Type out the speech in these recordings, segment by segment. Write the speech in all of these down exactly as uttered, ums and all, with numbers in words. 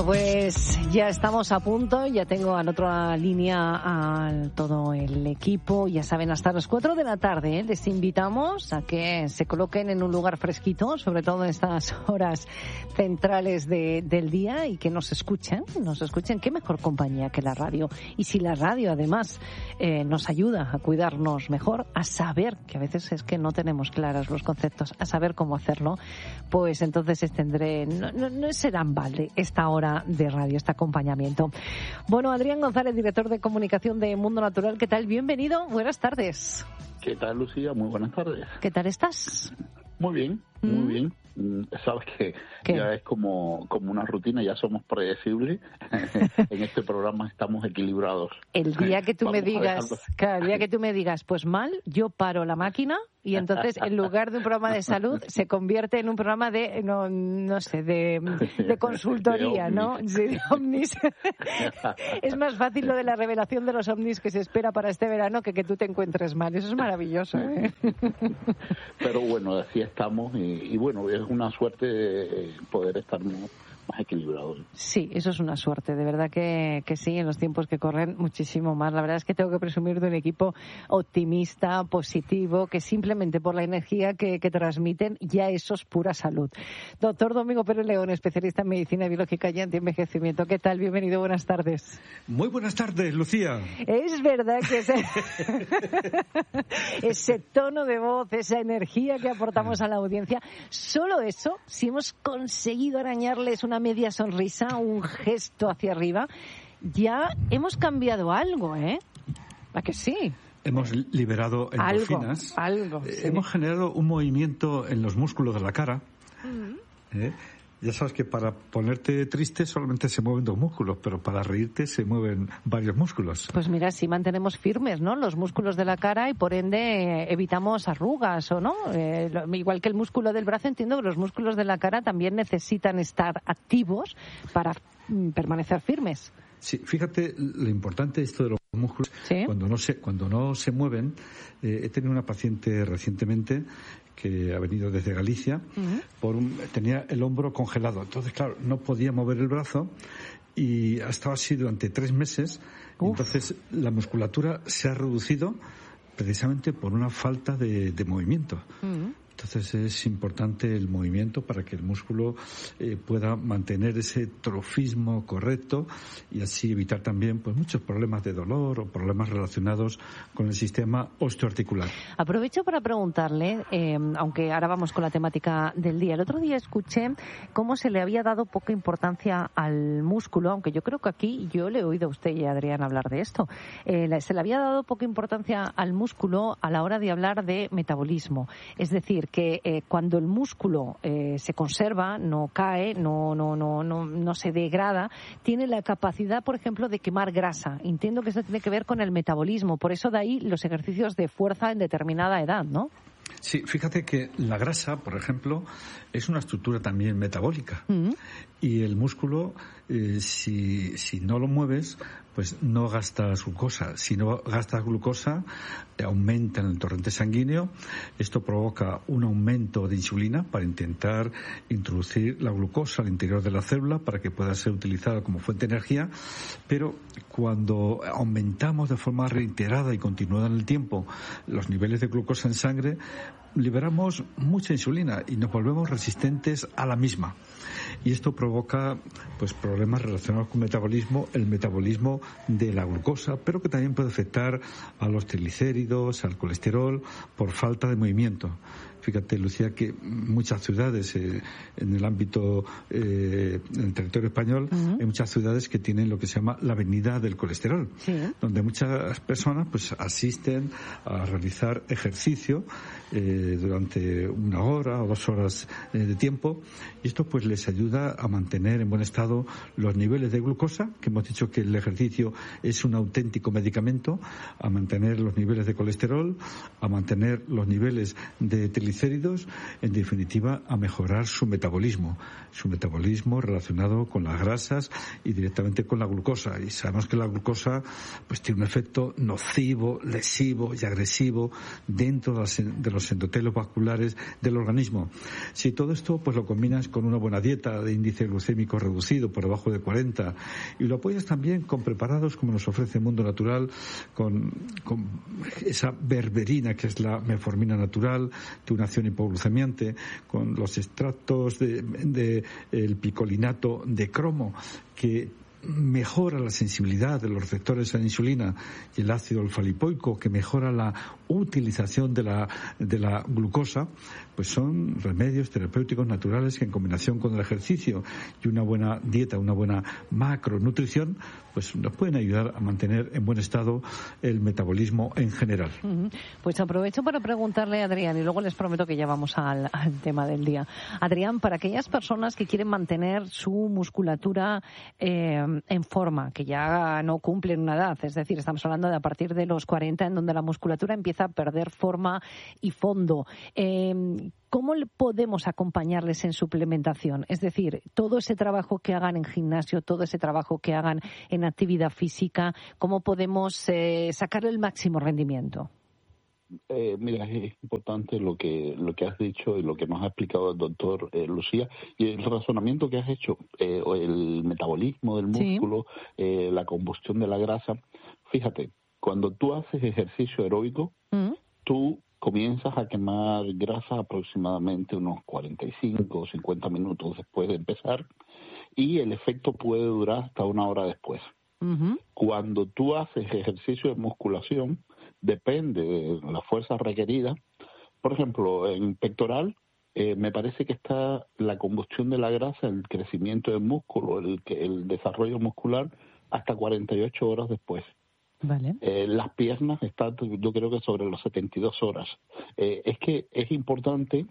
Bueno, pues ya estamos a punto, ya tengo en otra línea a todo el equipo, ya saben, hasta las cuatro de la tarde, ¿eh? Les invitamos a que se coloquen en un lugar fresquito, sobre todo en estas horas centrales de, del día, y que nos escuchen, nos escuchen. Qué mejor compañía que la radio. Y si la radio además eh, nos ayuda a cuidarnos mejor, a saber, que a veces es que no tenemos claros los conceptos, a saber cómo hacerlo, pues entonces tendré, no, no, no será en balde esta hora de radio, este acompañamiento. Bueno, Adrián González, director de comunicación de Mundo Natural, ¿qué tal? Bienvenido, buenas tardes. ¿Qué tal, Lucía? Muy buenas tardes. ¿Qué tal estás? Muy bien, muy ¿Mm? bien. Sabes que ¿Qué? ya es como, como una rutina, ya somos predecibles. En este programa estamos equilibrados. El día que tú me digas, claro, el día que tú me digas, pues mal, yo paro la máquina y entonces en lugar de un programa de salud se convierte en un programa de, no, no sé, de, de consultoría, de ¿no? Sí, de ovnis. Es más fácil lo de la revelación de los ovnis que se espera para este verano que que tú te encuentres mal. Eso es maravilloso, ¿eh? Pero bueno, así estamos y, y bueno, es una suerte poder estar más equilibrados. Sí, eso es una suerte, de verdad que, que sí, en los tiempos que corren muchísimo más. La verdad es que tengo que presumir de un equipo optimista, positivo, que simplemente por la energía que, que transmiten ya eso es pura salud. Doctor Domingo Pérez León, especialista en medicina biológica y antienvejecimiento. ¿Qué tal? Bienvenido, buenas tardes. Muy buenas tardes, Lucía. Es verdad que ese, ese tono de voz, esa energía que aportamos a la audiencia, solo eso, si hemos conseguido arañarles una media sonrisa, un gesto hacia arriba, ya hemos cambiado algo, ¿eh? ¿A que sí? Hemos liberado endorfinas. Algo, algo. Eh, sí. Hemos generado un movimiento en los músculos de la cara. Mm. ¿eh? Ya sabes que para ponerte triste solamente se mueven dos músculos, pero para reírte se mueven varios músculos. Pues mira, si mantenemos firmes, ¿no?, los músculos de la cara y por ende eh, evitamos arrugas, ¿o no? Eh, lo, igual que el músculo del brazo, entiendo que los músculos de la cara también necesitan estar activos para mm, permanecer firmes. Sí, fíjate lo importante de esto de los músculos. ¿Sí? Cuando no se, cuando no se mueven, eh, he tenido una paciente recientemente que ha venido desde Galicia, uh-huh. por un, tenía el hombro congelado. Entonces, claro, no podía mover el brazo y ha estado así durante tres meses. Entonces, la musculatura se ha reducido precisamente por una falta de, de movimiento. Uh-huh. Entonces es importante el movimiento para que el músculo eh, pueda mantener ese trofismo correcto y así evitar también pues muchos problemas de dolor o problemas relacionados con el sistema osteoarticular. Aprovecho para preguntarle, eh, aunque ahora vamos con la temática del día. El otro día escuché cómo se le había dado poca importancia al músculo, aunque yo creo que aquí yo le he oído a usted y a Adrián hablar de esto. Eh, se le había dado poca importancia al músculo a la hora de hablar de metabolismo. Es decir, que eh, cuando el músculo eh, se conserva, no cae, no, no, no, no, no se degrada, tiene la capacidad, por ejemplo, de quemar grasa. Entiendo que esto tiene que ver con el metabolismo. Por eso de ahí los ejercicios de fuerza en determinada edad, ¿no? Sí, fíjate que la grasa, por ejemplo, es una estructura también metabólica. Uh-huh. Y el músculo, eh, si, si no lo mueves, pues no gastas glucosa. Si no gastas glucosa, aumenta en el torrente sanguíneo. Esto provoca un aumento de insulina para intentar introducir la glucosa al interior de la célula para que pueda ser utilizada como fuente de energía. Pero cuando aumentamos de forma reiterada y continuada en el tiempo los niveles de glucosa en sangre, liberamos mucha insulina y nos volvemos resistentes a la misma. Y esto provoca pues problemas relacionados con el metabolismo, el metabolismo de la glucosa, pero que también puede afectar a los triglicéridos, al colesterol, por falta de movimiento. Fíjate, Lucía, que muchas ciudades eh, en el ámbito, eh, en el territorio español, uh-huh. hay muchas ciudades que tienen lo que se llama la avenida del colesterol, sí. donde muchas personas pues asisten a realizar ejercicio eh, durante una hora o dos horas eh, de tiempo, y esto pues les ayuda a mantener en buen estado los niveles de glucosa, que hemos dicho que el ejercicio es un auténtico medicamento, a mantener los niveles de colesterol, a mantener los niveles de triglicéridos triglicéridos, en definitiva, a mejorar su metabolismo, su metabolismo relacionado con las grasas y directamente con la glucosa. Y sabemos que la glucosa pues tiene un efecto nocivo, lesivo y agresivo dentro de los endotelios vasculares del organismo. Si todo esto pues lo combinas con una buena dieta de índice glucémico reducido por debajo de cuarenta y lo apoyas también con preparados como nos ofrece Mundo Natural, con, con esa berberina que es la metformina natural de una acción hipoglucemiante, con los extractos de, de el picolinato de cromo que mejora la sensibilidad de los receptores a la insulina, y el ácido alfa-lipoico que mejora la utilización de la, de la glucosa, pues son remedios terapéuticos naturales que en combinación con el ejercicio y una buena dieta, una buena macronutrición, pues nos pueden ayudar a mantener en buen estado el metabolismo en general. Uh-huh. Pues aprovecho para preguntarle a Adrián y luego les prometo que ya vamos al, al tema del día. Adrián, para aquellas personas que quieren mantener su musculatura eh, en forma, que ya no cumplen una edad, es decir, estamos hablando de a partir de los cuarenta, en donde la musculatura empieza a perder forma y fondo. Eh, ¿Cómo podemos acompañarles en suplementación? Es decir, todo ese trabajo que hagan en gimnasio, todo ese trabajo que hagan en actividad física, ¿cómo podemos eh, sacarle el máximo rendimiento? Eh, mira, es importante lo que lo que has dicho y lo que nos ha explicado el doctor eh, Lucía, y el razonamiento que has hecho, eh, el metabolismo del músculo, sí. eh, la combustión de la grasa. Fíjate, cuando tú haces ejercicio aeróbico, ¿Mm? tú comienzas a quemar grasa aproximadamente unos cuarenta y cinco o cincuenta minutos después de empezar, y el efecto puede durar hasta una hora después. Uh-huh. Cuando tú haces ejercicio de musculación, depende de la fuerza requerida. Por ejemplo, en pectoral, eh, me parece que está la combustión de la grasa, el crecimiento del músculo, el, el desarrollo muscular, hasta cuarenta y ocho horas después. Vale. Eh, las piernas están, yo creo que sobre las setenta y dos horas. Eh, es que es importante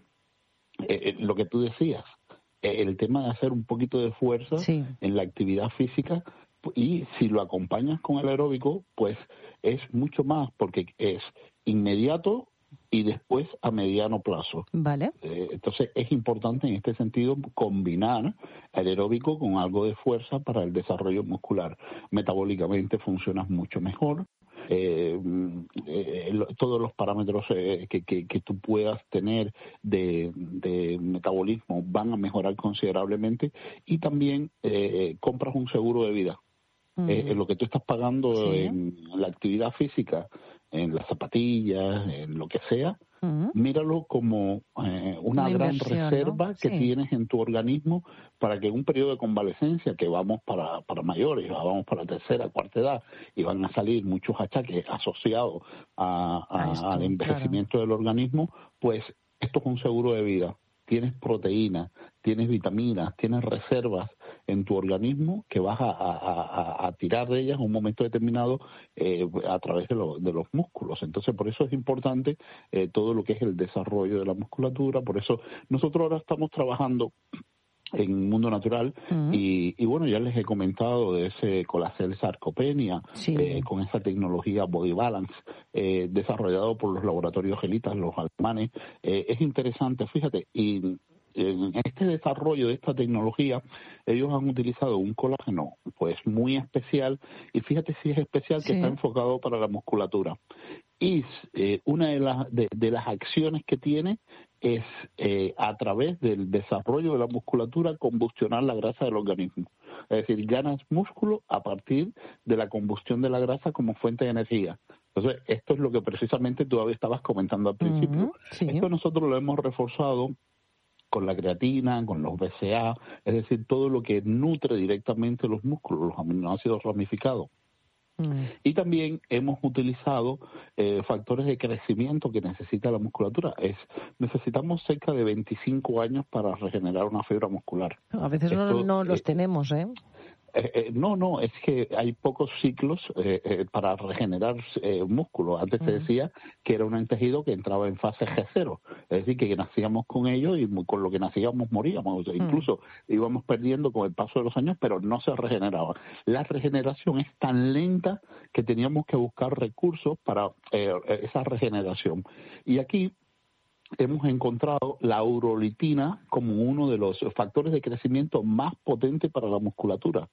eh, lo que tú decías, eh, el tema de hacer un poquito de fuerza, sí, en la actividad física, y si lo acompañas con el aeróbico, pues es mucho más, porque es inmediato y después a mediano plazo. Vale. Eh, entonces es importante en este sentido combinar el aeróbico con algo de fuerza para el desarrollo muscular. Metabólicamente funcionas mucho mejor. Eh, eh, todos los parámetros eh, que, que, que tú puedas tener de, de metabolismo van a mejorar considerablemente, y también eh, compras un seguro de vida. Uh-huh. Eh, lo que tú estás pagando, sí, en la actividad física, en las zapatillas, en lo que sea, uh-huh, míralo como eh, una, una gran reserva, ¿no?, que sí, tienes en tu organismo para que en un periodo de convalecencia, que vamos para, para mayores, vamos para tercera, cuarta edad, y van a salir muchos achaques asociados a, a, a esto, al envejecimiento, claro, del organismo, pues esto es un seguro de vida. Tienes proteínas, tienes vitaminas, tienes reservas en tu organismo que vas a, a, a, a tirar de ellas en un momento determinado eh, a través de, lo, de los músculos. Entonces, por eso es importante eh, todo lo que es el desarrollo de la musculatura. Por eso nosotros ahora estamos trabajando en Mundo Natural, uh-huh, y, y bueno, ya les he comentado de ese Colacel Sarcopenia, sí, eh, con esa tecnología Body Balance, eh, desarrollado por los laboratorios Gelitas, los alemanes. Eh, es interesante, fíjate, y en este desarrollo de esta tecnología, ellos han utilizado un colágeno pues muy especial, y fíjate si es especial, que sí, está enfocado para la musculatura. Y eh, una de las, de, de las acciones que tiene es, eh, a través del desarrollo de la musculatura, combustionar la grasa del organismo. Es decir, ganas músculo a partir de la combustión de la grasa como fuente de energía. Entonces, esto es lo que precisamente tú estabas comentando al principio. Uh-huh, sí. Esto nosotros lo hemos reforzado con la creatina, con los B C A, es decir, todo lo que nutre directamente los músculos, los aminoácidos ramificados. Mm. Y también hemos utilizado eh, factores de crecimiento que necesita la musculatura. Es Necesitamos cerca de veinticinco años para regenerar una fibra muscular. A veces Esto, no, no los eh, tenemos, ¿eh? Eh, eh, no, no, es que hay pocos ciclos eh, eh, para regenerar eh, músculo. Antes uh-huh, te decía que era un tejido que entraba en fase G cero, es decir, que nacíamos con ello y con lo que nacíamos moríamos. O sea, uh-huh, incluso íbamos perdiendo con el paso de los años, pero no se regeneraba. La regeneración es tan lenta que teníamos que buscar recursos para eh, esa regeneración. Y aquí hemos encontrado la urolitina como uno de los factores de crecimiento más potentes para la musculatura.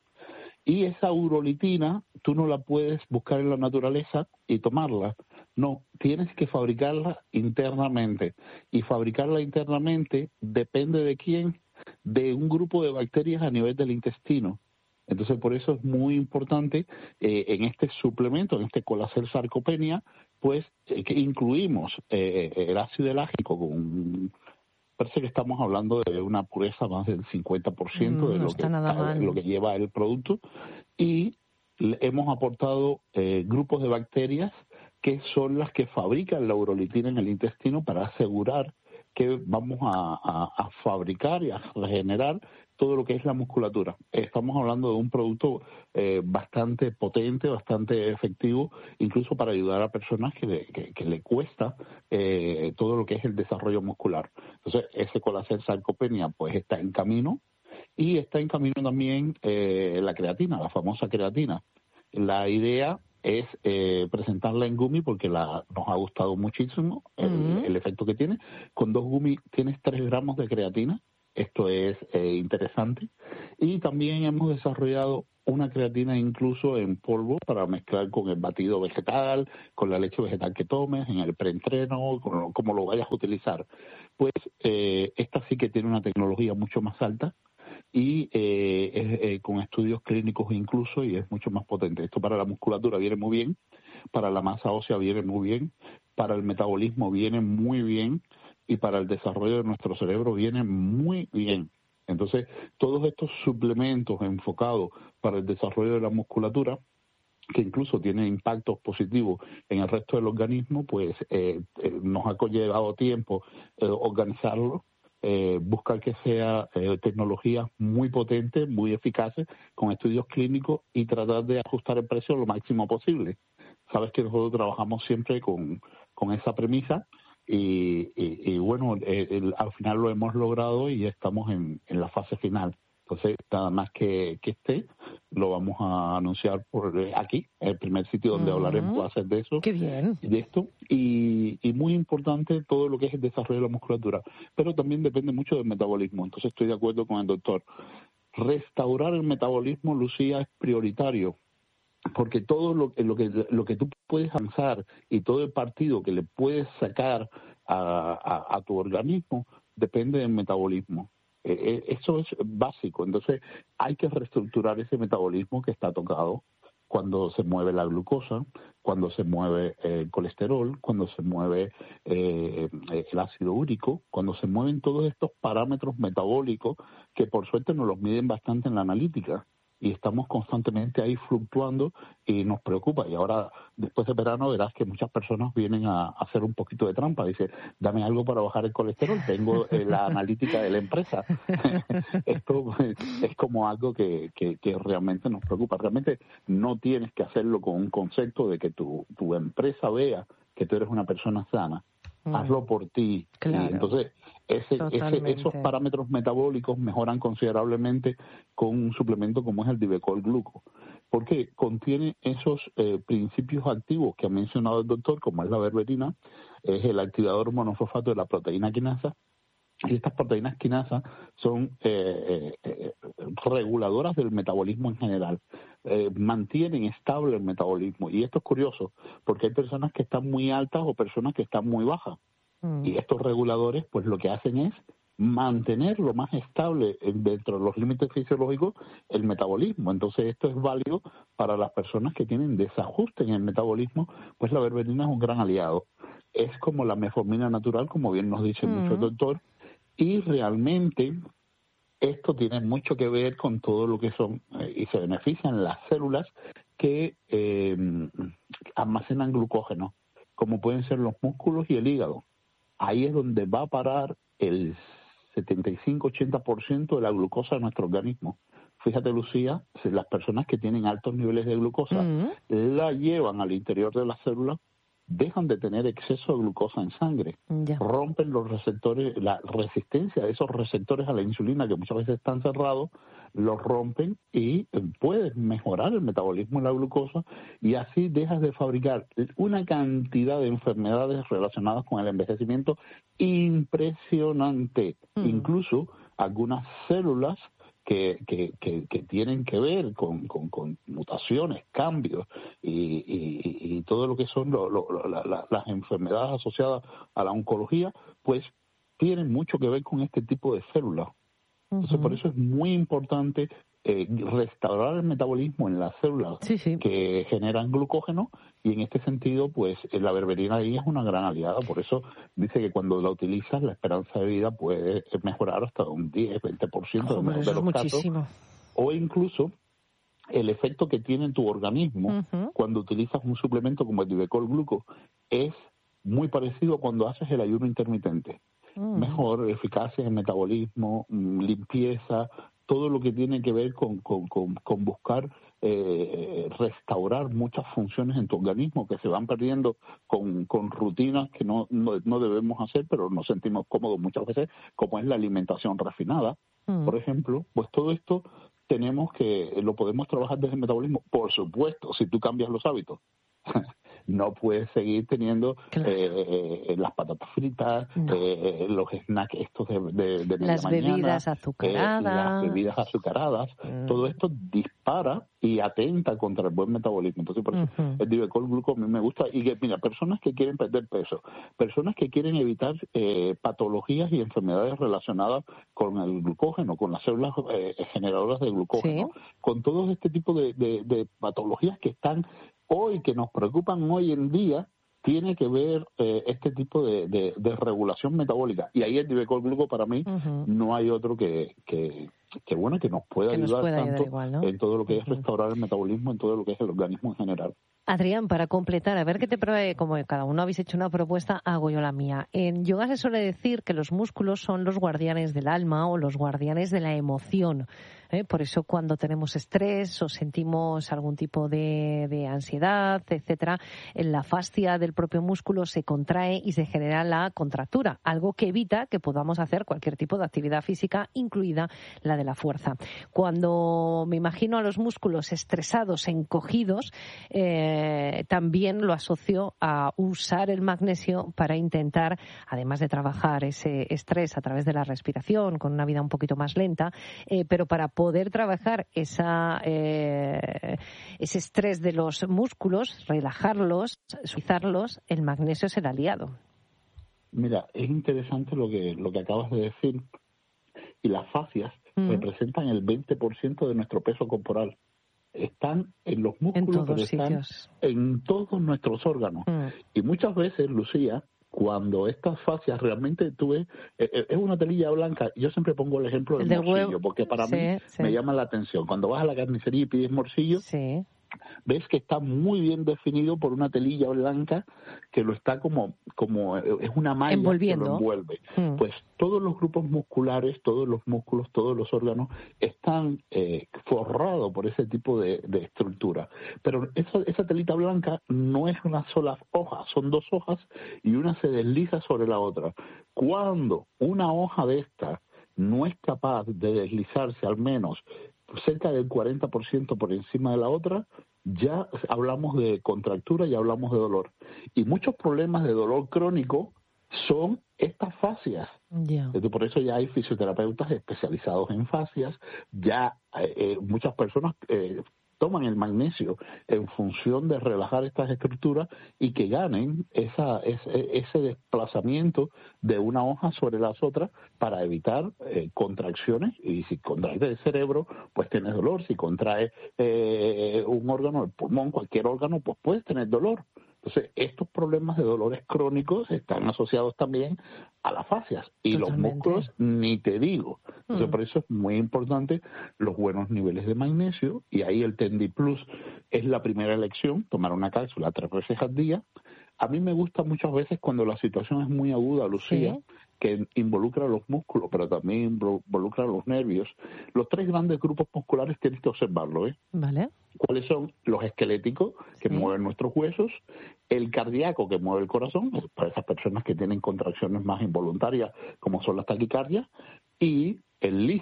Y esa urolitina tú no la puedes buscar en la naturaleza y tomarla. No, tienes que fabricarla internamente. Y fabricarla internamente depende de quién, de un grupo de bacterias a nivel del intestino. Entonces, por eso es muy importante eh, en este suplemento, en este Colacel Sarcopenia, pues eh, que incluimos eh, el ácido elágico con... Parece que estamos hablando de una pureza más del cincuenta por ciento mm, de no lo, que, mal. lo que lleva el producto, y le hemos aportado eh, grupos de bacterias que son las que fabrican la urolitina en el intestino para asegurar que vamos a, a, a fabricar y a regenerar todo lo que es la musculatura. Estamos hablando de un producto eh, bastante potente, bastante efectivo, incluso para ayudar a personas que le, que, que le cuesta eh, todo lo que es el desarrollo muscular. Entonces, ese Colacel Sarcopenia pues está en camino, y está en camino también eh, la creatina, la famosa creatina. La idea es eh, presentarla en gummy porque la, nos ha gustado muchísimo el, uh-huh. el efecto que tiene. Con dos gummy tienes tres gramos de creatina. Esto es eh, interesante. Y también hemos desarrollado una creatina incluso en polvo para mezclar con el batido vegetal, con la leche vegetal que tomes, en el preentreno, con, como lo vayas a utilizar. Pues eh, esta sí que tiene una tecnología mucho más alta y eh, es, eh, con estudios clínicos incluso, y es mucho más potente. Esto para la musculatura viene muy bien, para la masa ósea viene muy bien, para el metabolismo viene muy bien, y para el desarrollo de nuestro cerebro viene muy bien. Entonces, todos estos suplementos enfocados para el desarrollo de la musculatura, que incluso tienen impactos positivos en el resto del organismo, pues eh, eh, nos ha llevado tiempo eh, organizarlo, eh, buscar que sea eh, tecnologías muy potentes, muy eficaces, con estudios clínicos, y tratar de ajustar el precio lo máximo posible. Sabes que nosotros trabajamos siempre con, con esa premisa. Y, y, y bueno, el, el, al final lo hemos logrado y ya estamos en, en la fase final. Entonces, nada más que, que esté, lo vamos a anunciar por aquí, el primer sitio donde uh-huh. hablaremos va a ser de eso. ¡Qué bien! De esto. Y, y muy importante todo lo que es el desarrollo de la musculatura. Pero también depende mucho del metabolismo. Entonces, estoy de acuerdo con el doctor. Restaurar el metabolismo, Lucía, es prioritario. Porque todo lo, lo que lo que tú puedes avanzar y todo el partido que le puedes sacar a, a, a tu organismo depende del metabolismo. Eh, eso es básico. Entonces hay que reestructurar ese metabolismo que está tocado cuando se mueve la glucosa, cuando se mueve el colesterol, cuando se mueve eh, el ácido úrico, cuando se mueven todos estos parámetros metabólicos que por suerte nos los miden bastante en la analítica. Y estamos constantemente ahí fluctuando y nos preocupa. Y ahora, después de verano, verás que muchas personas vienen a, a hacer un poquito de trampa. Dice, dame algo para bajar el colesterol, tengo eh, la analítica de la empresa. Esto es como algo que, que, que realmente nos preocupa. Realmente no tienes que hacerlo con un concepto de que tu, tu empresa vea que tú eres una persona sana. Mm. Hazlo por ti. Claro. Y entonces, ese, ese, esos parámetros metabólicos mejoran considerablemente con un suplemento como es el Divecol Gluco, porque contiene esos eh, principios activos que ha mencionado el doctor, como es la berberina, es el activador monofosfato de la proteína quinasa, y estas proteínas quinasa son eh, eh, reguladoras del metabolismo en general, eh, mantienen estable el metabolismo. Y esto es curioso, porque hay personas que están muy altas o personas que están muy bajas. Mm. Y estos reguladores, pues lo que hacen es mantener lo más estable dentro de los límites fisiológicos el metabolismo. Entonces esto es válido para las personas que tienen desajuste en el metabolismo, pues la berberina es un gran aliado. Es como la metformina natural, como bien nos dice mm. mucho el doctor, y realmente esto tiene mucho que ver con todo lo que son, eh, y se benefician las células que eh, almacenan glucógeno, como pueden ser los músculos y el hígado. Ahí es donde va a parar el setenta y cinco a ochenta por ciento de la glucosa de nuestro organismo. Fíjate, Lucía, si las personas que tienen altos niveles de glucosa mm. la llevan al interior de las células, dejan de tener exceso de glucosa en sangre, ya. rompen los receptores, la resistencia de esos receptores a la insulina que muchas veces están cerrados, los rompen y puedes mejorar el metabolismo de la glucosa y así dejas de fabricar una cantidad de enfermedades relacionadas con el envejecimiento impresionante. Mm. Incluso algunas células Que, que, que, que tienen que ver con, con, con mutaciones, cambios y, y, y todo lo que son lo, lo, la, la, las enfermedades asociadas a la oncología, pues tienen mucho que ver con este tipo de células. Entonces, uh-huh. por eso es muy importante eh, restaurar el metabolismo en las células sí, sí. que generan glucógeno, y en este sentido, pues la berberina ahí es una gran aliada. Por eso dice que cuando la utilizas, la esperanza de vida puede mejorar hasta un diez, veinte por ciento oh, de, de los muchísimo. casos. O incluso el efecto que tiene en tu organismo uh-huh. cuando utilizas un suplemento como el Divecol Gluco es muy parecido a cuando haces el ayuno intermitente. Uh-huh. Mejor eficacia en metabolismo, limpieza, todo lo que tiene que ver con, con, con, con buscar eh, restaurar muchas funciones en tu organismo que se van perdiendo con, con rutinas que no, no, no debemos hacer, pero nos sentimos cómodos muchas veces, como es la alimentación refinada, mm. por ejemplo. Pues todo esto tenemos que, lo podemos trabajar desde el metabolismo, por supuesto, si tú cambias los hábitos. No puedes seguir teniendo claro. eh, las patatas fritas, no. eh, los snacks estos de, de, de media las mañana, bebidas azucaradas, eh, las bebidas azucaradas, mm. todo esto dispara y atenta contra el buen metabolismo. Entonces, por eso uh-huh. el Divecol Gluco a mí me gusta. Y que, mira, personas que quieren perder peso, personas que quieren evitar eh, patologías y enfermedades relacionadas con el glucógeno, con las células eh, generadoras de glucógeno, ¿sí? con todo este tipo de, de, de patologías que están hoy, que nos preocupan hoy en día, tiene que ver eh, este tipo de, de, de regulación metabólica. Y ahí el Divecol Gluco para mí uh-huh. no hay otro que, que, que bueno, que nos pueda que ayudar nos pueda tanto ayudar igual, ¿no? en todo lo que uh-huh. es restaurar el metabolismo, en todo lo que es el organismo en general. Adrián, para completar, a ver qué te pruebe, como cada uno habéis hecho una propuesta, hago yo la mía. En yoga se suele decir que los músculos son los guardianes del alma o los guardianes de la emoción. ¿eh? Por eso cuando tenemos estrés o sentimos algún tipo de, de ansiedad, etcétera, en la fascia del propio músculo se contrae y se genera la contractura, algo que evita que podamos hacer cualquier tipo de actividad física, incluida la de la fuerza. Cuando me imagino a los músculos estresados, encogidos, eh, Eh, también lo asocio a usar el magnesio para intentar, además de trabajar ese estrés a través de la respiración, con una vida un poquito más lenta, eh, pero para poder trabajar esa, eh, ese estrés de los músculos, relajarlos, suavizarlos, el magnesio es el aliado. Mira, es interesante lo que, lo que acabas de decir, y las fascias mm. representan el veinte por ciento de nuestro peso corporal. Están en los músculos, en todos pero están sitios. en todos nuestros órganos. Mm. Y muchas veces, Lucía, cuando estas fascias realmente tú ves, eh, es una telilla blanca. Yo siempre pongo el ejemplo del, del morcillo, huevo. Porque para sí, mí sí. me llama la atención. Cuando vas a la carnicería y pides morcillo, sí. ves que está muy bien definido por una telilla blanca que lo está como, como es una malla envolviendo. Que lo envuelve. Mm. Pues todos los grupos musculares, todos los músculos, todos los órganos están eh, forrados por ese tipo de, de estructura. Pero esa, esa telita blanca no es una sola hoja, son dos hojas y una se desliza sobre la otra. Cuando una hoja de esta no es capaz de deslizarse al menos cerca del cuarenta por ciento por encima de la otra, ya hablamos de contractura y hablamos de dolor. Y muchos problemas de dolor crónico son estas fascias. Yeah. Entonces, por eso ya hay fisioterapeutas especializados en fascias, ya eh, muchas personas eh, toman el magnesio en función de relajar estas estructuras y que ganen esa, ese, ese desplazamiento de una hoja sobre las otras para evitar eh, contracciones. Y si contraes el cerebro, pues tienes dolor. Si contraes eh, un órgano, el pulmón, cualquier órgano, pues puedes tener dolor. Entonces, estos problemas de dolores crónicos están asociados también a las fascias. Y Totalmente. Los músculos, ni te digo. Entonces, mm. por eso es muy importante los buenos niveles de magnesio. Y ahí el Tendi Plus es la primera elección, tomar una cápsula tres veces al día. A mí me gusta muchas veces cuando la situación es muy aguda, Lucía, ¿sí? que involucra los músculos, pero también involucra los nervios. Los tres grandes grupos musculares tienes que observarlo, ¿eh? Vale. ¿Cuáles son? Los esqueléticos, que sí. mueven nuestros huesos, el cardíaco, que mueve el corazón, para esas personas que tienen contracciones más involuntarias, como son las taquicardias, y el liso,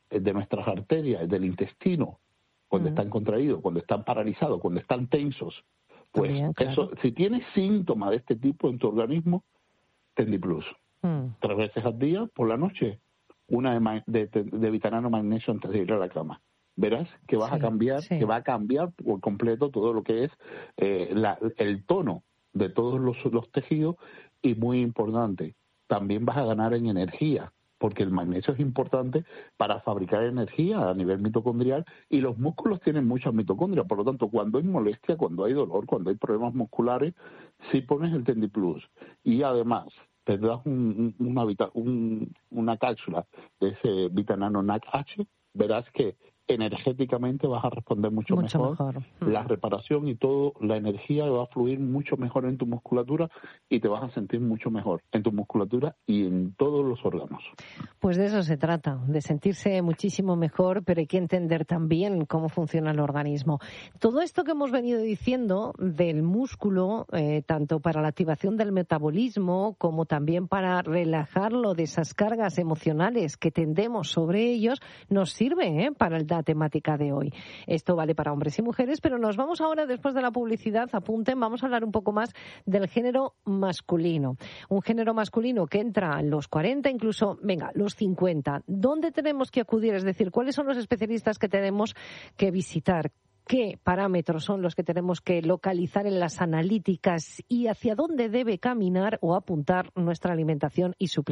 de nuestras arterias, del intestino, cuando mm. están contraídos, cuando están paralizados, cuando están tensos. Pues Bien, claro. eso, si tienes síntomas de este tipo en tu organismo, Tendiplus. Mm. Tres veces al día, por la noche, una de, de, de, de vitamina magnesio antes de ir a la cama. Verás que vas sí, a cambiar, sí. que va a cambiar por completo todo lo que es eh, la, el tono de todos los, los tejidos, y muy importante, también vas a ganar en energía, porque el magnesio es importante para fabricar energía a nivel mitocondrial, y los músculos tienen muchas mitocondrias. Por lo tanto, cuando hay molestia, cuando hay dolor, cuando hay problemas musculares, sí pones el Tendiplus. Y además te das un, un, una, un, una cápsula de ese Vitanano N A C H, verás que energéticamente vas a responder mucho, mucho mejor. mejor. La reparación y todo, la energía va a fluir mucho mejor en tu musculatura, y te vas a sentir mucho mejor en tu musculatura y en todos los órganos. Pues de eso se trata, de sentirse muchísimo mejor, pero hay que entender también cómo funciona el organismo. Todo esto que hemos venido diciendo del músculo, eh, tanto para la activación del metabolismo como también para relajarlo de esas cargas emocionales que tendemos sobre ellos, nos sirve ¿eh? para el la temática de hoy. Esto vale para hombres y mujeres, pero nos vamos ahora, después de la publicidad, apunten, vamos a hablar un poco más del género masculino. Un género masculino que entra a los cuarenta, incluso, venga, los cincuenta. ¿Dónde tenemos que acudir? Es decir, ¿cuáles son los especialistas que tenemos que visitar? ¿Qué parámetros son los que tenemos que localizar en las analíticas? ¿Y hacia dónde debe caminar o apuntar nuestra alimentación y suplementos?